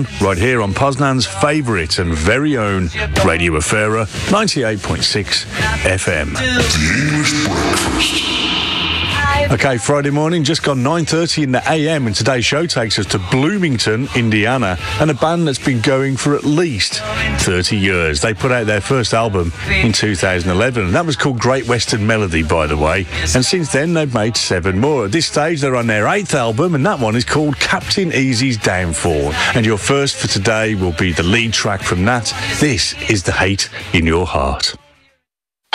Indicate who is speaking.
Speaker 1: right here on Poznan's favourite and very own Radio Afera 98.6 FM.
Speaker 2: The English Breakfast.
Speaker 1: Okay, Friday morning, just gone 9:30 in the AM, and today's show takes us to Bloomington, Indiana, and a band that's been going for at least 30 years. They put out their first album in 2011, and that was called Great Western Melody, by the way, and since then they've made 7 more. At this stage, they're on their 8th album, and that one is called Captain Easy's Downfall, and your first for today will be the lead track from that. This is The Hate in Your Heart.